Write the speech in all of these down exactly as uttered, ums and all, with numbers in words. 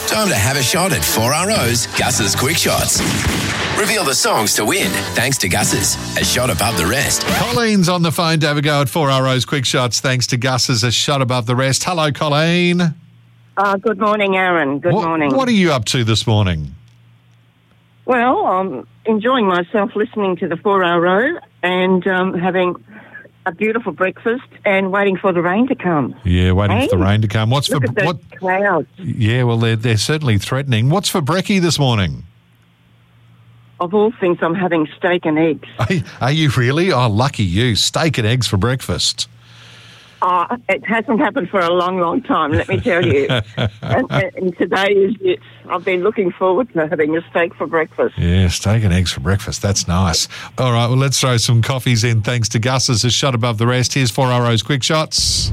Time to have a shot at four R O's Gus's Quick Shots. Reveal the songs to win thanks to Gus's A Shot Above the Rest. Colleen's on the phone to have a go at four R O's Quick Shots thanks to Gus's A Shot Above the Rest. Hello, Colleen. Uh, good morning, Aaron. Good what, morning. What are you up to this morning? Well, I'm enjoying myself listening to the four R O and um, having a beautiful breakfast and waiting for the rain to come. Yeah, waiting hey? for the rain to come. What's Look for at those what? clouds. Yeah, well, they're they're certainly threatening. What's for brekkie this morning? Of all things, I'm having steak and eggs. Are, are you really? Oh, lucky you! Steak and eggs for breakfast. Uh, it hasn't happened for a long, long time, let me tell you. and, and today is it. I've been looking forward to having a steak for breakfast. Yeah, steak and eggs for breakfast. That's nice. All right, well, let's throw some coffees in thanks to Gus's A Shot Above the Rest. Here's four R O's Quick Shots.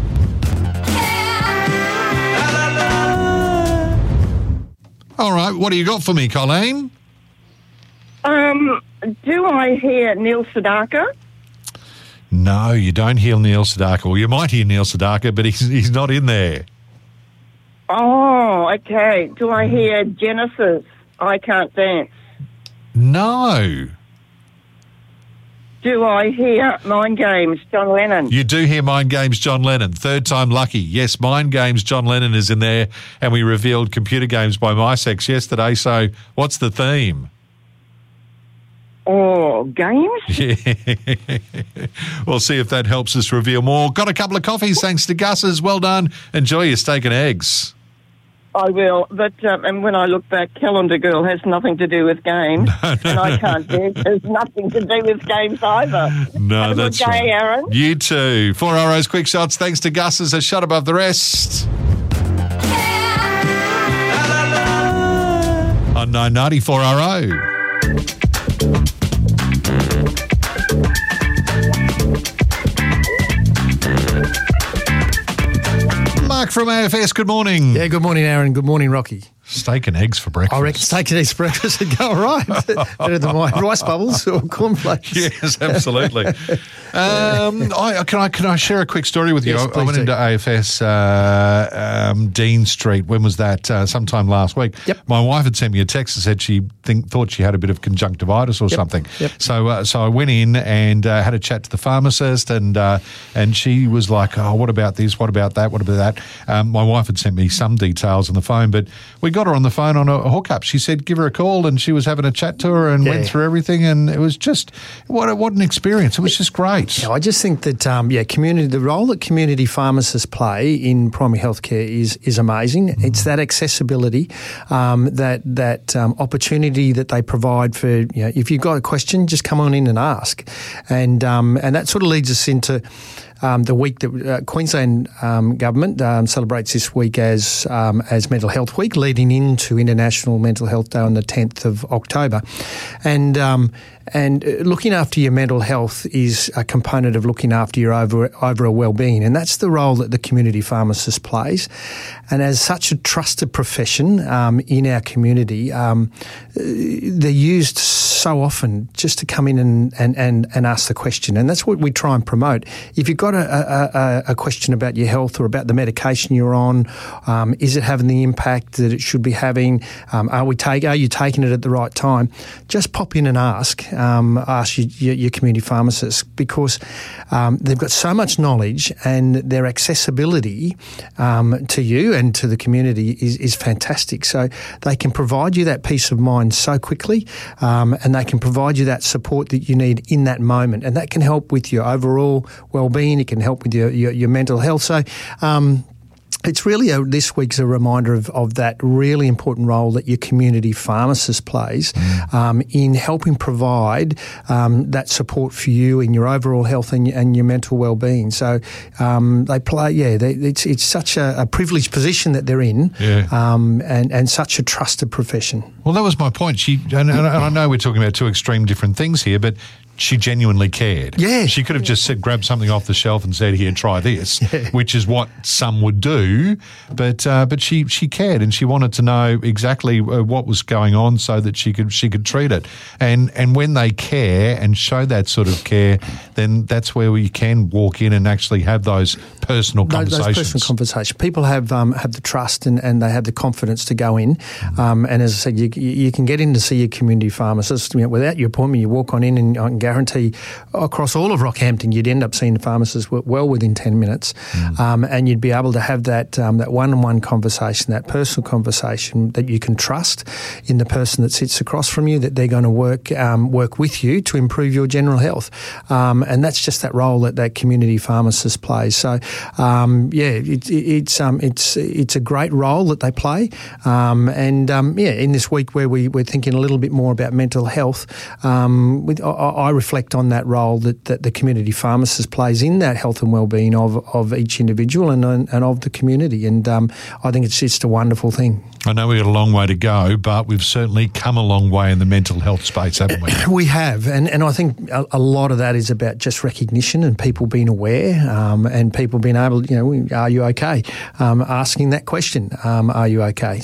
All right, what do you got for me, Colleen? Um, do I hear Neil Sedaka? No, you don't hear Neil Sedaka. Well, you might hear Neil Sedaka, but he's he's not in there. Oh, okay. Do I hear Genesis? I Can't Dance. No. Do I hear Mind Games? John Lennon. You do hear Mind Games, John Lennon. Third time lucky. Yes, Mind Games, John Lennon is in there, and we revealed Computer Games by MySex yesterday. So what's the theme? Oh, games? Yeah. We'll see if that helps us reveal more. Got a couple of coffees thanks to Gus's. Well done. Enjoy your steak and eggs. I will, but um, and when I look back, Calendar Girl has nothing to do with games, no, no, and I can't do has nothing to do with games either. No, Have a that's good day, right. Aaron. You too. Four R O's Quick Shots thanks to Gus's A Shot Above the Rest. On nine ninety four R O. Mark from A F S, good morning. Yeah, good morning, Aaron. Good morning, Rocky. Steak and eggs for breakfast. I reckon steak and eggs for breakfast would go all right. Better than my rice bubbles or cornflakes. Yes, absolutely. um, I, can I can I share a quick story with you? Yes, I, I went do. into A F S uh, um, Dean Street. When was that? Uh, sometime last week. Yep. My wife had sent me a text and said she think, thought she had a bit of conjunctivitis or Yep. something. Yep. So uh, so I went in and uh, had a chat to the pharmacist, and uh, and she was like, "Oh, what about this? What about that? What about that?" Um, my wife had sent me some details on the phone, but we got her on the phone on a hookup. She said, give her a call, and she was having a chat to her and Yeah. went through everything, and it was just, what a, what an experience. It was just great. Yeah, I just think that, um, yeah, community, the role that community pharmacists play in primary healthcare is is amazing. Mm. It's that accessibility, um, that that um, opportunity that they provide for, you know, if you've got a question, just come on in and ask. And, um, and that sort of leads us into Um, the week that uh, Queensland um, government um, celebrates this week as um, as Mental Health Week, leading into International Mental Health Day on the tenth of October, and um, and looking after your mental health is a component of looking after your over overall well-being, and that's the role that the community pharmacist plays. And as such a trusted profession um, in our community, um, they're used so often just to come in and, and, and, and ask the question, and that's what we try and promote. If you've got a, a, a question about your health or about the medication you're on, um, is it having the impact that it should be having? Um, are we take? Are you taking it at the right time? Just pop in and ask. Um, ask your, your, your community pharmacist, because um, they've got so much knowledge, and their accessibility um, to you and to the community is, is fantastic. So they can provide you that peace of mind so quickly, um, and they can provide you that support that you need in that moment, and that can help with your overall well-being. It can help with your your, your mental health. So. Um, It's really a, this week's a reminder of, of that really important role that your community pharmacist plays mm. um, in helping provide um, that support for you in your overall health and, and your mental well-being. So um, they play, yeah, they, it's it's such a, a privileged position that they're in, yeah. um, and and such a trusted profession. Well, that was my point. She and, and I know we're talking about two extreme different things here, but she genuinely cared. Yeah. She could have just said, grab something off the shelf and said, here, try this, yeah. which is what some would do. knew, but uh, but she, she cared and she wanted to know exactly uh, what was going on so that she could she could treat it. And and when they care and show that sort of care, then that's where we can walk in and actually have those personal conversations. Those personal conversations. People have um, have the trust and, and they have the confidence to go in. Um, and as I said, you, you can get in to see your community pharmacist. You know, without your appointment, you walk on in and I can guarantee across all of Rockhampton, you'd end up seeing the pharmacist well within ten minutes. Mm. Um, and you'd be able to have that um, that one-on-one conversation, that personal conversation that you can trust in the person that sits across from you, that they're going to work um, work with you to improve your general health. Um, and that's just that role that that community pharmacist plays. So, um, yeah, it, it, it's um, it's it's a great role that they play. Um, and, um, yeah, in this week where we, we're thinking a little bit more about mental health, um, with, I, I reflect on that role that, that the community pharmacist plays in that health and wellbeing of, of each individual and, and of the community. And um, I think it's just a wonderful thing. I know we've got a long way to go, but we've certainly come a long way in the mental health space, haven't we? We have, and, and I think a, a lot of that is about just recognition and people being aware um, and people being able, you know, are you okay? Um, asking that question, um, are you okay?